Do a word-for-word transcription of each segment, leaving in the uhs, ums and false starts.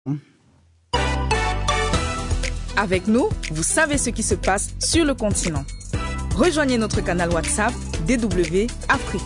Avec nous, vous savez ce qui se passe sur le continent. Rejoignez notre canal WhatsApp D W Afrique.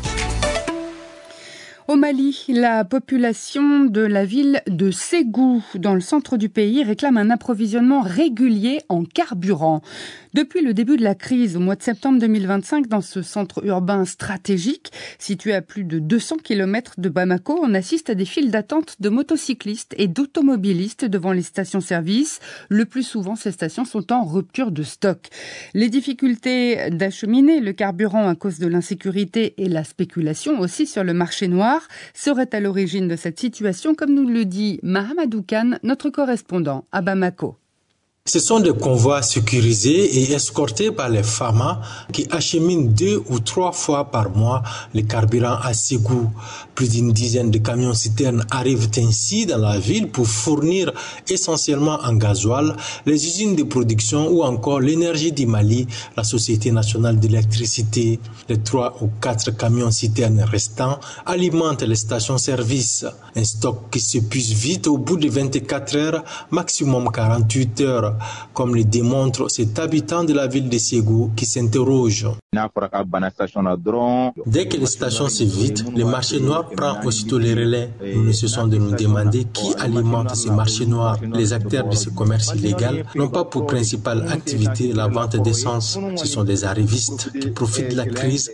Au Mali, la population de la ville de Ségou, dans le centre du pays, réclame un approvisionnement régulier en carburant. Depuis le début de la crise, au mois de septembre deux mille vingt-cinq, dans ce centre urbain stratégique, situé à plus de deux cents kilomètres de Bamako, on assiste à des files d'attente de motocyclistes et d'automobilistes devant les stations-service. Le plus souvent, ces stations sont en rupture de stock. Les difficultés d'acheminer le carburant à cause de l'insécurité et la spéculation aussi sur le marché noir serait à l'origine de cette situation, comme nous le dit Mahamadou Kane, notre correspondant à Bamako. Ce sont des convois sécurisés et escortés par les F A M A qui acheminent deux ou trois fois par mois le carburant à Ségou. Plus d'une dizaine de camions-citernes arrivent ainsi dans la ville pour fournir essentiellement en gasoil les usines de production ou encore l'énergie du Mali, la Société nationale d'électricité. Les trois ou quatre camions-citernes restants alimentent les stations-service. Un stock qui s'épuise vite au bout de vingt-quatre heures, maximum quarante-huit heures. Comme le démontre cet habitant de la ville de Ségou qui s'interroge. Dès que les stations se vident, le marché noir prend aussitôt les relais. Nous ne cessons de nous demander qui alimente ces marchés noirs. Les acteurs de ce commerce illégal n'ont pas pour principale activité la vente d'essence. Ce sont des arrivistes qui profitent de la crise.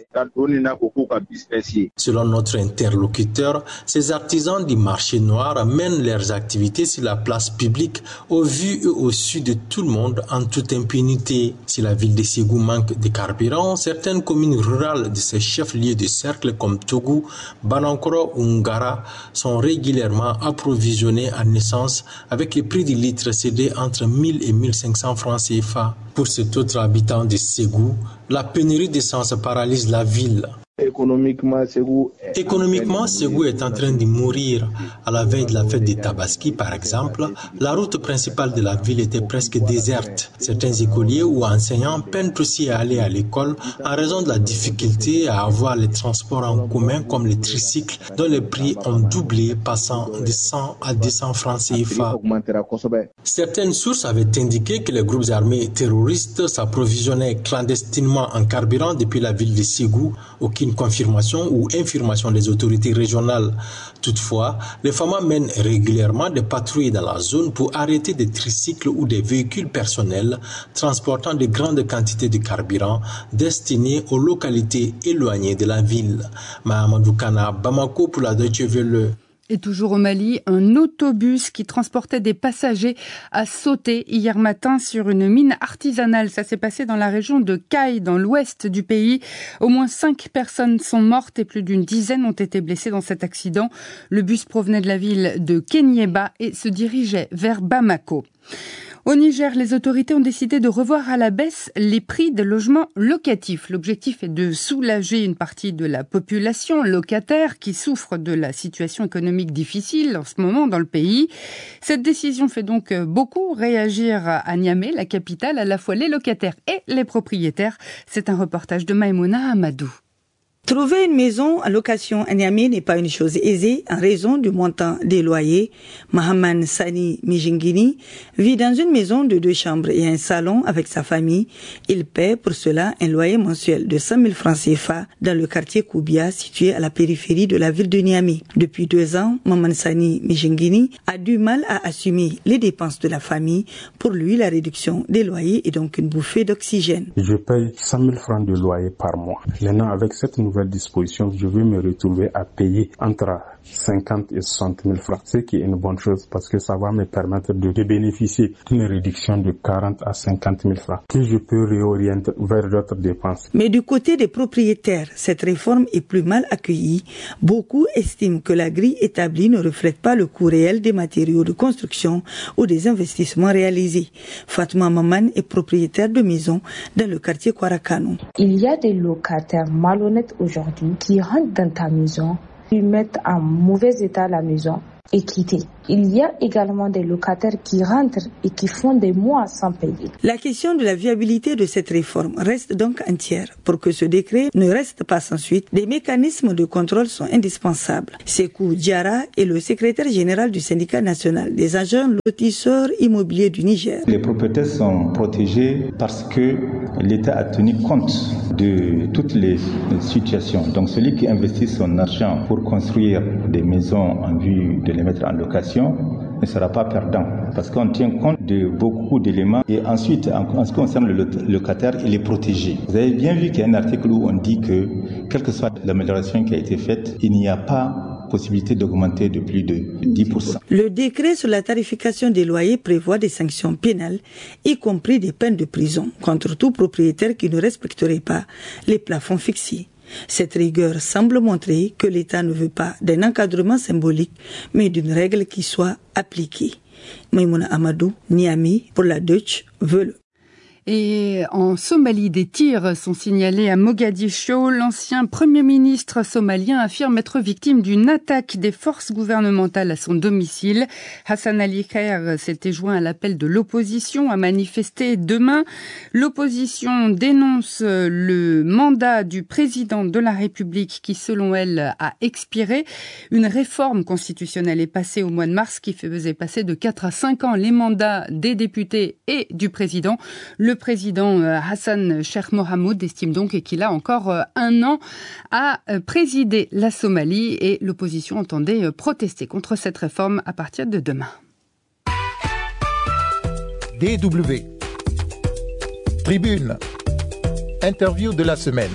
Selon notre interlocuteur, ces artisans du marché noir mènent leurs activités sur la place publique au vu et au su de tout le monde en toute impunité. Si la ville de Ségou manque de carburant, certaines communes rurales de ces chefs-lieux de cercle comme Tougou, Banankoro ou Ngara sont régulièrement approvisionnées en essence avec les prix du litre cédés entre mille et mille cinq cents francs C F A. Pour cet autre habitant de Ségou, la pénurie d'essence paralyse la ville. Économiquement, Ségou est... Économiquement, Ségou est en train de mourir. À la veille de la fête des Tabaski, par exemple, la route principale de la ville était presque déserte. Certains écoliers ou enseignants peinent aussi à aller à l'école en raison de la difficulté à avoir les transports en commun comme les tricycles dont les prix ont doublé, passant de cent à deux cents francs C F A. Certaines sources avaient indiqué que les groupes armés terroristes s'approvisionnaient clandestinement en carburant depuis la ville de Ségou. Aucune confirmation ou infirmation des autorités régionales. Toutefois, les F A M A mènent régulièrement des patrouilles dans la zone pour arrêter des tricycles ou des véhicules personnels transportant de grandes quantités de carburant destinés aux localités éloignées de la ville. Mahamadou Kana, Bamako pour la Deutsche Welle. Et toujours au Mali, un autobus qui transportait des passagers a sauté hier matin sur une mine artisanale. Ça s'est passé dans la région de Kaï, dans l'ouest du pays. Au moins cinq personnes sont mortes et plus d'une dizaine ont été blessées dans cet accident. Le bus provenait de la ville de Kenyeba et se dirigeait vers Bamako. Au Niger, les autorités ont décidé de revoir à la baisse les prix des logements locatifs. L'objectif est de soulager une partie de la population locataire qui souffre de la situation économique difficile en ce moment dans le pays. Cette décision fait donc beaucoup réagir à Niamey, la capitale, à la fois les locataires et les propriétaires. C'est un reportage de Maïmouna Amadou. Trouver une maison en location à Niamey n'est pas une chose aisée en raison du montant des loyers. Mohamed Sani Mijingini vit dans une maison de deux chambres et un salon avec sa famille. Il paie pour cela un loyer mensuel de cent mille francs C F A dans le quartier Koubia, situé à la périphérie de la ville de Niamey. Depuis deux ans, Mohamed Sani Mijingini a du mal à assumer les dépenses de la famille. Pour lui, la réduction des loyers est donc une bouffée d'oxygène. Je paye cent mille francs de loyer par mois. Maintenant, avec cette nouvelle disposition, je vais me retrouver à payer entre cinquante et soixante mille francs, ce qui est une bonne chose parce que ça va me permettre de, de bénéficier d'une réduction de quarante à cinquante mille francs que je peux réorienter vers d'autres dépenses. Mais du côté des propriétaires, cette réforme est plus mal accueillie. Beaucoup estiment que la grille établie ne reflète pas le coût réel des matériaux de construction ou des investissements réalisés. Fatma Maman est propriétaire de maison dans le quartier Kwarakano. Il y a des locataires malhonnêtes aujourd'hui qui rentrent dans ta maison, ils mettent en mauvais état la maison et quittent. Il y a également des locataires qui rentrent et qui font des mois sans payer. La question de la viabilité de cette réforme reste donc entière. Pour que ce décret ne reste pas sans suite, des mécanismes de contrôle sont indispensables. Sekou Diarra est le secrétaire général du syndicat national des agents lotisseurs immobiliers du Niger. Les propriétaires sont protégés parce que l'État a tenu compte de toutes les situations. Donc celui qui investit son argent pour construire des maisons en vue de les mettre en location ne sera pas perdant parce qu'on tient compte de beaucoup d'éléments et ensuite en ce qui concerne le locataire, il est protégé. Vous avez bien vu qu'il y a un article où on dit que quelle que soit l'amélioration qui a été faite, il n'y a pas possibilité d'augmenter de plus de dix pour cent. Le décret sur la tarification des loyers prévoit des sanctions pénales, y compris des peines de prison contre tout propriétaire qui ne respecterait pas les plafonds fixés. Cette rigueur semble montrer que l'État ne veut pas d'un encadrement symbolique, mais d'une règle qui soit appliquée. Maïmouna Amadou, Niamey, pour la Deutsche Welle. Et en Somalie, des tirs sont signalés à Mogadiscio. L'ancien Premier ministre somalien affirme être victime d'une attaque des forces gouvernementales à son domicile. Hassan Ali Khair s'était joint à l'appel de l'opposition à manifester demain. L'opposition dénonce le mandat du président de la République qui, selon elle, a expiré. Une réforme constitutionnelle est passée au mois de mars qui faisait passer de quatre à cinq ans les mandats des députés et du président. Le président Hassan Sheikh Mohamud estime donc qu'il a encore un an à présider la Somalie et l'opposition entendait protester contre cette réforme à partir de demain. D W Tribune. Interview de la semaine.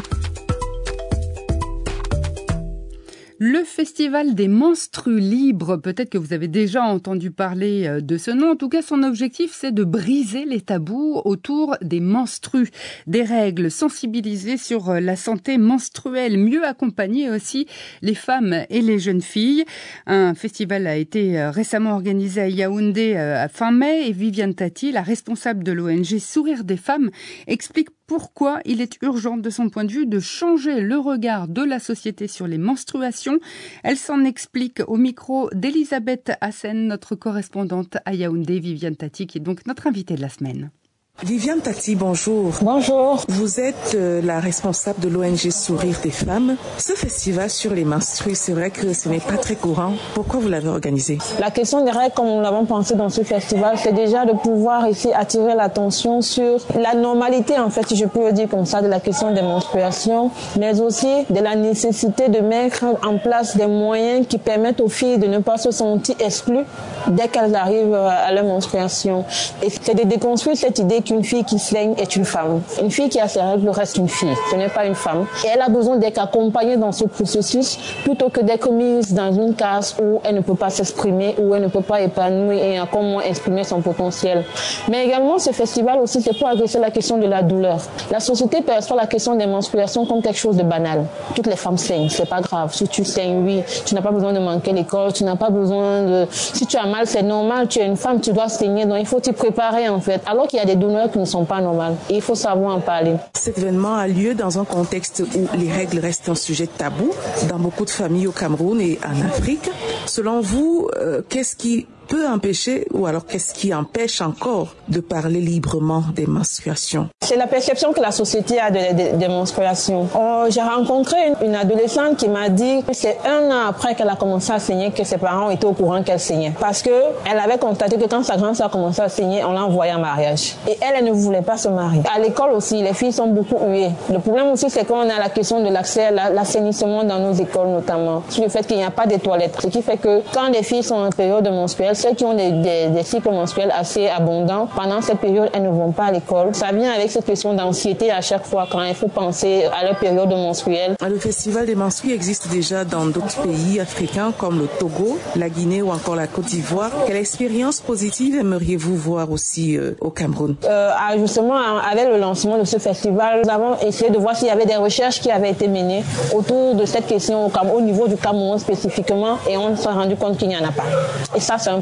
Le Festival des Menstrues Libres, peut-être que vous avez déjà entendu parler de ce nom. En tout cas, son objectif, c'est de briser les tabous autour des menstrues, des règles, sensibiliser sur la santé menstruelle, mieux accompagner aussi les femmes et les jeunes filles. Un festival a été récemment organisé à Yaoundé à fin mai et Viviane Tati, la responsable de l'O N G Sourire des femmes, explique pourquoi il est urgent de son point de vue de changer le regard de la société sur les menstruations. Elle s'en explique au micro d'Elisabeth Hassen, notre correspondante à Yaoundé, Viviane Tati, qui est donc notre invitée de la semaine. Viviane Tati, bonjour. Bonjour. Vous êtes euh, la responsable de l'O N G Sourire des femmes. Ce festival sur les menstrues, c'est vrai que ce n'est pas très courant. Pourquoi vous l'avez organisé? La question des règles, comme nous l'avons pensé dans ce festival, c'est déjà de pouvoir ici attirer l'attention sur la normalité, en fait, si je peux le dire comme ça, de la question des menstruations, mais aussi de la nécessité de mettre en place des moyens qui permettent aux filles de ne pas se sentir exclues dès qu'elles arrivent à leur menstruation. Et c'est de déconstruire cette idée qu'une fille qui saigne est une femme. Une fille qui a ses règles reste une fille, ce n'est pas une femme. Et elle a besoin d'être accompagnée dans ce processus plutôt que d'être mise dans une case où elle ne peut pas s'exprimer, où elle ne peut pas épanouir et comment exprimer son potentiel. Mais également, ce festival aussi, c'est pour adresser la question de la douleur. La société perçoit la question des menstruations comme quelque chose de banal. Toutes les femmes saignent, c'est pas grave. Si tu saignes, oui, tu n'as pas besoin de manquer l'école, tu n'as pas besoin de... Si tu as mal, c'est normal, tu es une femme, tu dois saigner, donc il faut t'y préparer en fait. Alors qu'il y a des douleurs qui ne sont pas normales. Et il faut savoir en parler. Cet événement a lieu dans un contexte où les règles restent un sujet tabou dans beaucoup de familles au Cameroun et en Afrique. Selon vous, euh, qu'est-ce qui peut empêcher ou alors qu'est-ce qui empêche encore de parler librement des menstruations? C'est la perception que la société a des de, de menstruations. Oh, j'ai rencontré une, une adolescente qui m'a dit que c'est un an après qu'elle a commencé à saigner que ses parents étaient au courant qu'elle saignait. Parce que elle avait constaté que quand sa grande sœur a commencé à saigner, on l'a envoyée en mariage. Et elle, elle ne voulait pas se marier. À l'école aussi, les filles sont beaucoup huées. Le problème aussi, c'est qu'on a la question de l'accès à l'assainissement dans nos écoles notamment. Sur le fait qu'il n'y a pas de toilettes. Ce qui fait que quand les filles sont en période menstruelle, celles qui ont des, des, des cycles menstruels assez abondants, pendant cette période, elles ne vont pas à l'école. Ça vient avec cette question d'anxiété à chaque fois quand il faut penser à leur période menstruelle. Le festival des menstrues existe déjà dans d'autres pays africains comme le Togo, la Guinée ou encore la Côte d'Ivoire. Quelle expérience positive aimeriez-vous voir aussi euh, au Cameroun? euh, Justement, avec le lancement de ce festival, nous avons essayé de voir s'il y avait des recherches qui avaient été menées autour de cette question au, Cam- au niveau du Cameroun spécifiquement et on s'est rendu compte qu'il n'y en a pas. Et ça, c'est un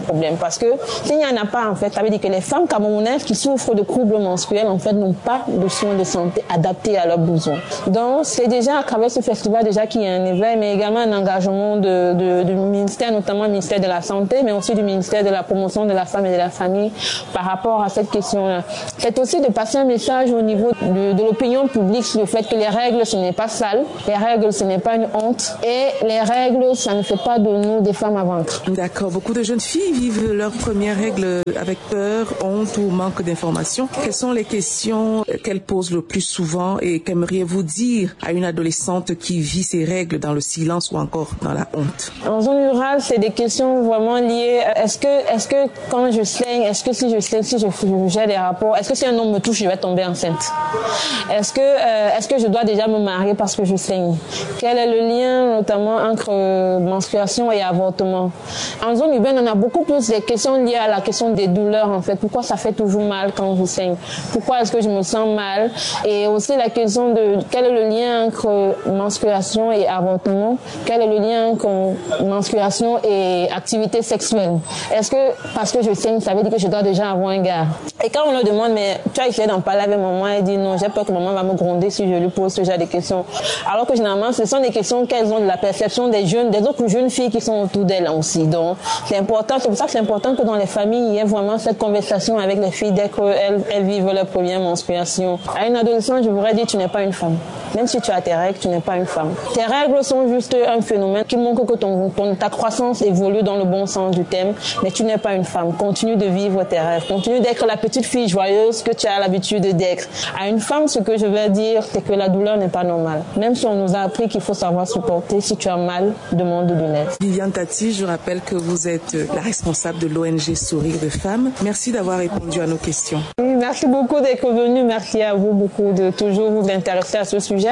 problème. Parce que s'il n'y en a pas, en fait, ça veut dire que les femmes camerounaises qui souffrent de troubles menstruels, en fait, n'ont pas de soins de santé adaptés à leurs besoins. Donc, c'est déjà à travers ce festival déjà qu'il y a un éveil, mais également un engagement de, de, du ministère, notamment le ministère de la Santé, mais aussi du ministère de la Promotion de la Femme et de la Famille par rapport à cette question-là. C'est aussi de passer un message au niveau de, de l'opinion publique sur le fait que les règles, ce n'est pas sale, les règles, ce n'est pas une honte, et les règles, ça ne fait pas de nous des femmes à vaincre. D'accord. Beaucoup de jeunes filles vivent leurs premières règles avec peur, honte ou manque d'information. Quelles sont les questions qu'elles posent le plus souvent et qu'aimeriez-vous dire à une adolescente qui vit ses règles dans le silence ou encore dans la honte? En zone rurale, c'est des questions vraiment liées. Est-ce que, est-ce que quand je saigne, est-ce que si je saigne, si je, j'ai des rapports, est-ce que si un homme me touche, je vais tomber enceinte? Est-ce que, euh, est-ce que je dois déjà me marier parce que je saigne? Quel est le lien, notamment, entre euh, menstruation et avortement? En zone urbaine, on a beaucoup plus des questions liées à la question des douleurs, en fait. Pourquoi ça fait toujours mal quand je saigne? Pourquoi est-ce que je me sens mal? Et aussi la question de quel est le lien entre menstruation et avortement? Quel est le lien entre menstruation et activité sexuelle? Est-ce que parce que je saigne, ça veut dire que je dois déjà avoir un gars? Et quand on leur demande, mais tu as essayé d'en parler avec maman, elle dit non, j'ai peur que maman va me gronder si je lui pose ce genre de questions. Alors que généralement, ce sont des questions qu'elles ont de la perception des jeunes, des autres jeunes filles qui sont autour d'elles aussi. Donc, c'est important, c'est pour ça que c'est important que dans les familles, il y ait vraiment cette conversation avec les filles dès qu'elles elles vivent leur première menstruation. À une adolescente, je voudrais dire, tu n'es pas une femme. Même si tu as tes règles, tu n'es pas une femme. Tes règles sont juste un phénomène qui montre que ton, ton, ta croissance évolue dans le bon sens du thème, mais tu n'es pas une femme. Continue de vivre tes rêves. Continue d'être la petite fille joyeuse que tu as l'habitude d'être. À une femme, ce que je vais dire, c'est que la douleur n'est pas normale. Même si on nous a appris qu'il faut savoir supporter, si tu as mal, demande de l'aide. Viviane Tati, je rappelle que vous êtes la responsable de l'O N G Sourire de Femmes. Merci d'avoir répondu à nos questions. Oui, merci beaucoup d'être venu. Merci à vous beaucoup de toujours vous intéresser à ce sujet.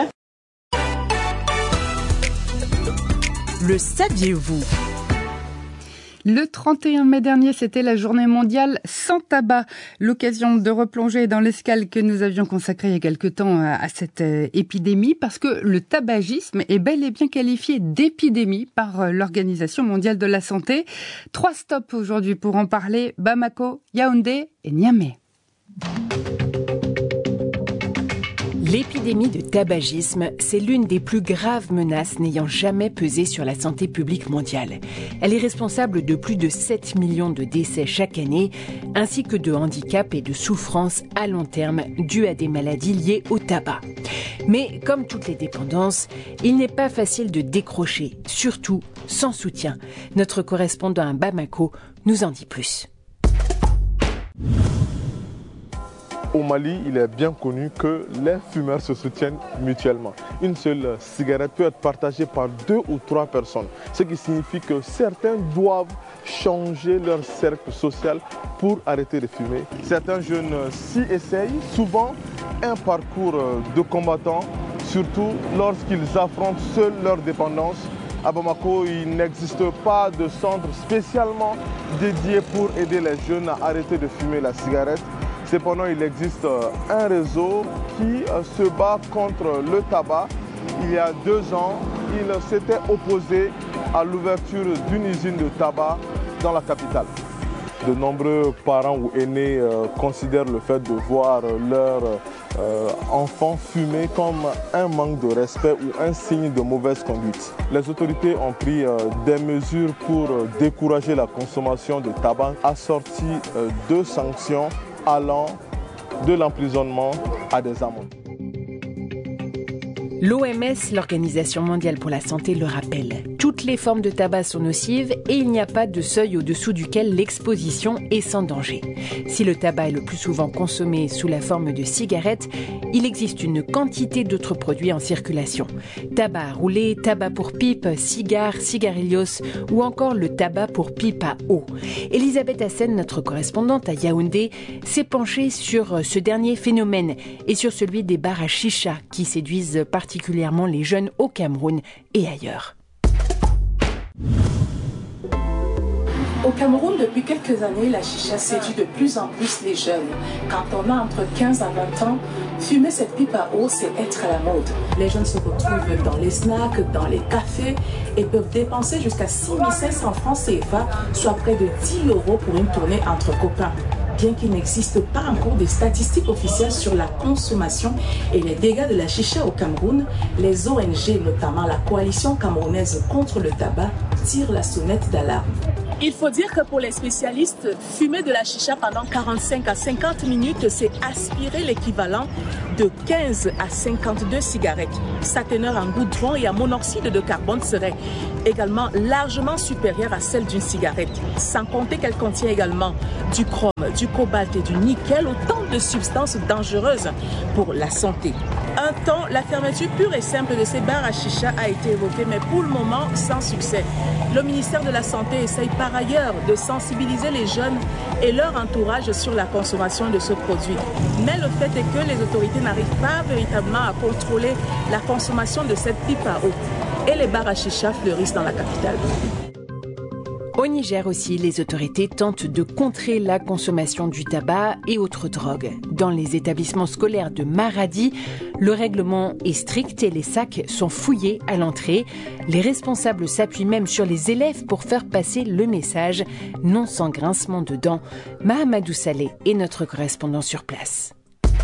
Le saviez-vous ? Le trente et un mai dernier, c'était la journée mondiale sans tabac. L'occasion de replonger dans l'escale que nous avions consacrée il y a quelque temps à cette épidémie, parce que le tabagisme est bel et bien qualifié d'épidémie par l'Organisation mondiale de la santé. Trois stops aujourd'hui pour en parler: Bamako, Yaoundé et Niamey. L'épidémie de tabagisme, c'est l'une des plus graves menaces n'ayant jamais pesé sur la santé publique mondiale. Elle est responsable de plus de sept millions de décès chaque année, ainsi que de handicaps et de souffrances à long terme dues à des maladies liées au tabac. Mais comme toutes les dépendances, il n'est pas facile de décrocher, surtout sans soutien. Notre correspondant à Bamako nous en dit plus. Au Mali, il est bien connu que les fumeurs se soutiennent mutuellement. Une seule cigarette peut être partagée par deux ou trois personnes, ce qui signifie que certains doivent changer leur cercle social pour arrêter de fumer. Certains jeunes s'y essayent, souvent un parcours de combattants, surtout lorsqu'ils affrontent seuls leur dépendance. À Bamako, il n'existe pas de centre spécialement dédié pour aider les jeunes à arrêter de fumer la cigarette. Cependant, il existe un réseau qui se bat contre le tabac. Il y a deux ans, il s'était opposé à l'ouverture d'une usine de tabac dans la capitale. De nombreux parents ou aînés euh, considèrent le fait de voir leurs euh, enfants fumer comme un manque de respect ou un signe de mauvaise conduite. Les autorités ont pris euh, des mesures pour euh, décourager la consommation de tabac, assorties euh, de sanctions allant de l'emprisonnement à des amendes. L'O M S, l'Organisation mondiale pour la santé, le rappelle. Toutes les formes de tabac sont nocives et il n'y a pas de seuil au-dessous duquel l'exposition est sans danger. Si le tabac est le plus souvent consommé sous la forme de cigarettes, il existe une quantité d'autres produits en circulation. Tabac à rouler, tabac pour pipe, cigares, cigarillos ou encore le tabac pour pipe à eau. Elisabeth Hassen, notre correspondante à Yaoundé, s'est penchée sur ce dernier phénomène et sur celui des bars à chicha qui séduisent particulièrement particulièrement les jeunes au Cameroun et ailleurs. Au Cameroun, depuis quelques années, la chicha séduit de plus en plus les jeunes. Quand on a entre quinze à vingt ans, fumer cette pipe à eau, c'est être à la mode. Les jeunes se retrouvent dans les snacks, dans les cafés et peuvent dépenser jusqu'à six mille cinq cents francs C F A, soit près de dix euros pour une tournée entre copains. Bien qu'il n'existe pas encore des statistiques officielles sur la consommation et les dégâts de la chicha au Cameroun, les O N G, notamment la Coalition camerounaise contre le tabac, tirent la sonnette d'alarme. Il faut dire que pour les spécialistes, fumer de la chicha pendant quarante-cinq à cinquante minutes, c'est aspirer l'équivalent de quinze à cinquante-deux cigarettes. Sa teneur en goudron et en monoxyde de carbone serait également largement supérieure à celle d'une cigarette, sans compter qu'elle contient également du chrome, du cobalt et du nickel, autant de substances dangereuses pour la santé. Un temps, la fermeture pure et simple de ces bars à chicha a été évoquée, mais pour le moment, sans succès. Le ministère de la Santé essaye par ailleurs de sensibiliser les jeunes et leur entourage sur la consommation de ce produit. Mais le fait est que les autorités n'arrivent pas véritablement à contrôler la consommation de cette pipe à eau. Et les bars à chicha fleurissent dans la capitale. Au Niger aussi, les autorités tentent de contrer la consommation du tabac et autres drogues. Dans les établissements scolaires de Maradi, le règlement est strict et les sacs sont fouillés à l'entrée. Les responsables s'appuient même sur les élèves pour faire passer le message, non sans grincement de dents. Mahamadou Saleh est notre correspondant sur place.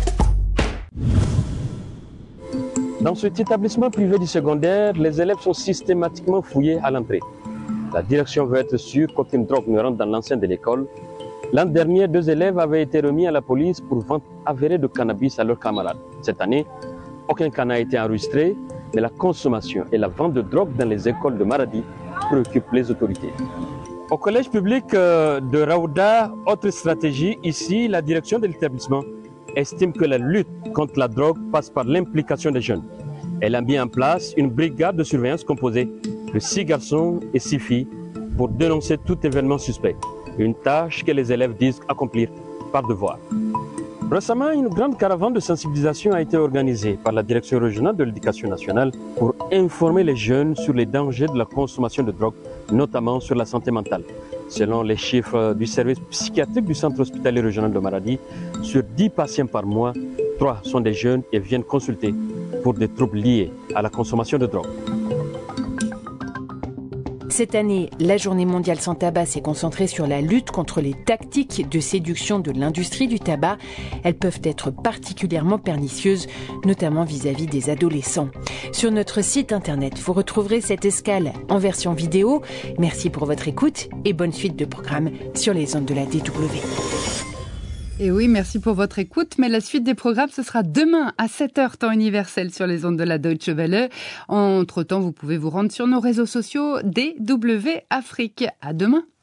Dans cet établissement privé du secondaire, les élèves sont systématiquement fouillés à l'entrée. La direction veut être sûre qu'aucune drogue ne rentre dans l'enceinte de l'école. L'an dernier, deux élèves avaient été remis à la police pour vente avérée de cannabis à leurs camarades. Cette année, aucun cas n'a été enregistré, mais la consommation et la vente de drogue dans les écoles de Maradi préoccupent les autorités. Au collège public de Raouda, autre stratégie, ici, la direction de l'établissement estime que la lutte contre la drogue passe par l'implication des jeunes. Elle a mis en place une brigade de surveillance composée de six garçons et six filles pour dénoncer tout événement suspect. Une tâche que les élèves disent accomplir par devoir. Récemment, une grande caravane de sensibilisation a été organisée par la Direction régionale de l'éducation nationale pour informer les jeunes sur les dangers de la consommation de drogue, notamment sur la santé mentale. Selon les chiffres du service psychiatrique du centre hospitalier régional de Maradi, sur dix patients par mois, trois sont des jeunes et viennent consulter pour des troubles liés à la consommation de drogue. Cette année, la Journée mondiale sans tabac s'est concentrée sur la lutte contre les tactiques de séduction de l'industrie du tabac. Elles peuvent être particulièrement pernicieuses, notamment vis-à-vis des adolescents. Sur notre site internet, vous retrouverez cette escale en version vidéo. Merci pour votre écoute et bonne suite de programmes sur les ondes de la D W. Et oui, merci pour votre écoute, mais la suite des programmes, ce sera demain à sept heures, temps universel, sur les ondes de la Deutsche Welle. Entre-temps, vous pouvez vous rendre sur nos réseaux sociaux D W Afrique. À demain.